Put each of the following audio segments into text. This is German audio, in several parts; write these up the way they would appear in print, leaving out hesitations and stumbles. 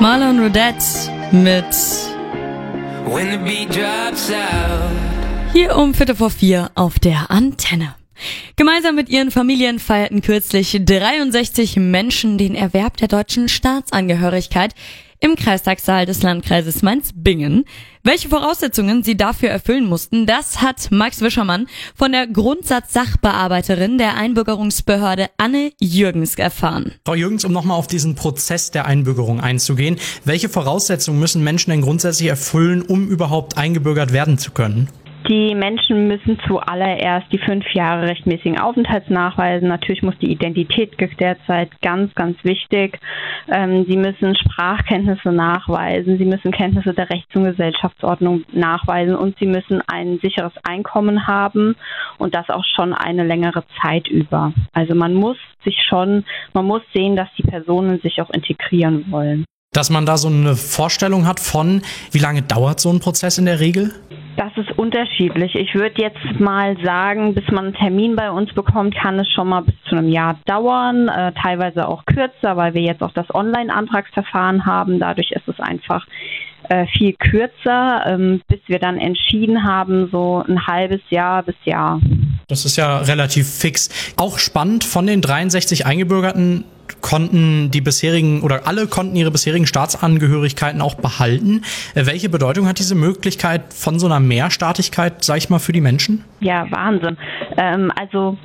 Marlon Rodette mit When the beat drops out. hier um 3:45 auf der Antenne. Gemeinsam mit ihren Familien feierten kürzlich 63 Menschen den Erwerb der deutschen Staatsangehörigkeit im Kreistagssaal des Landkreises Mainz-Bingen. Welche Voraussetzungen sie dafür erfüllen mussten, das hat Max Wischermann von der Grundsatz-Sachbearbeiterin der Einbürgerungsbehörde Anne Jürgens erfahren. Frau Jürgens, um nochmal auf diesen Prozess der Einbürgerung einzugehen, welche Voraussetzungen müssen Menschen denn grundsätzlich erfüllen, um überhaupt eingebürgert werden zu können? Die Menschen müssen zuallererst die 5 Jahre rechtmäßigen Aufenthalts nachweisen. Natürlich muss die Identität geklärt sein, ganz, ganz wichtig. Sie müssen Sprachkenntnisse nachweisen, sie müssen Kenntnisse der Rechts- und Gesellschaftsordnung nachweisen und sie müssen ein sicheres Einkommen haben und das auch schon eine längere Zeit über. Also man muss sehen, dass die Personen sich auch integrieren wollen. Dass man da so eine Vorstellung hat von, wie lange dauert so ein Prozess in der Regel? Das ist unterschiedlich. Ich würde jetzt mal sagen, bis man einen Termin bei uns bekommt, kann es schon mal bis zu einem Jahr dauern, teilweise auch kürzer, weil wir jetzt auch das Online-Antragsverfahren haben. Dadurch ist es einfach viel kürzer, bis wir dann entschieden haben, so ein halbes Jahr bis Jahr. Das ist ja relativ fix. Auch spannend, von den 63 Eingebürgerten konnten alle konnten ihre bisherigen Staatsangehörigkeiten auch behalten. Welche Bedeutung hat diese Möglichkeit von so einer Mehrstaatigkeit, sag ich mal, für die Menschen? Ja, Wahnsinn. Also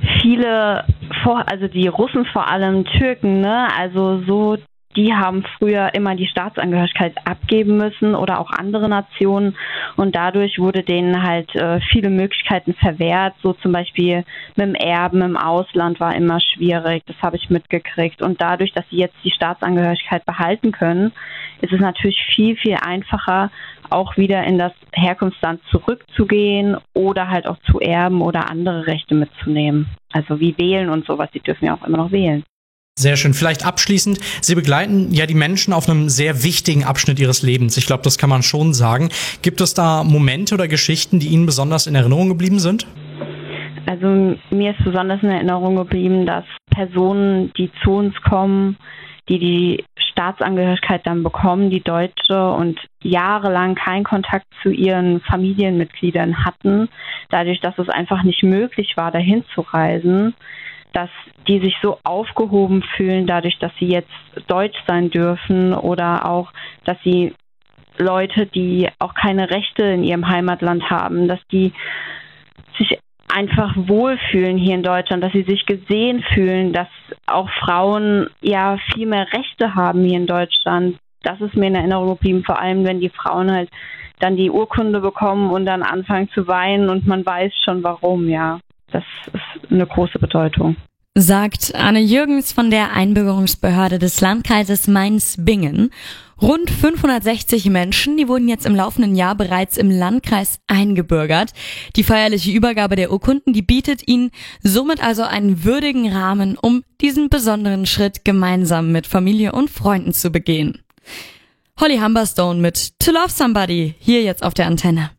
die Russen, vor allem Türken, ne? Die haben früher immer die Staatsangehörigkeit abgeben müssen oder auch andere Nationen und dadurch wurde denen halt viele Möglichkeiten verwehrt, so zum Beispiel mit dem Erben im Ausland war immer schwierig, das habe ich mitgekriegt und dadurch, dass sie jetzt die Staatsangehörigkeit behalten können, ist es natürlich viel, viel einfacher, auch wieder in das Herkunftsland zurückzugehen oder halt auch zu erben oder andere Rechte mitzunehmen, also wie wählen und sowas, die dürfen ja auch immer noch wählen. Sehr schön. Vielleicht abschließend, Sie begleiten ja die Menschen auf einem sehr wichtigen Abschnitt ihres Lebens. Ich glaube, das kann man schon sagen. Gibt es da Momente oder Geschichten, die Ihnen besonders in Erinnerung geblieben sind? Also mir ist besonders in Erinnerung geblieben, dass Personen, die zu uns kommen, die Staatsangehörigkeit dann bekommen, die Deutsche und jahrelang keinen Kontakt zu ihren Familienmitgliedern hatten, dadurch, dass es einfach nicht möglich war, dahin zu reisen, dass die sich so aufgehoben fühlen, dadurch, dass sie jetzt deutsch sein dürfen oder auch, dass sie Leute, die auch keine Rechte in ihrem Heimatland haben, dass die sich einfach wohlfühlen hier in Deutschland, dass sie sich gesehen fühlen, dass auch Frauen ja viel mehr Rechte haben hier in Deutschland. Das ist mir in Erinnerung geblieben, vor allem wenn die Frauen halt dann die Urkunde bekommen und dann anfangen zu weinen und man weiß schon warum, ja. Das ist eine große Bedeutung. Sagt Anne Jürgens von der Einbürgerungsbehörde des Landkreises Mainz-Bingen. Rund 560 Menschen, die wurden jetzt im laufenden Jahr bereits im Landkreis eingebürgert. Die feierliche Übergabe der Urkunden, die bietet ihnen somit also einen würdigen Rahmen, um diesen besonderen Schritt gemeinsam mit Familie und Freunden zu begehen. Holly Humberstone mit To Love Somebody, hier jetzt auf der Antenne.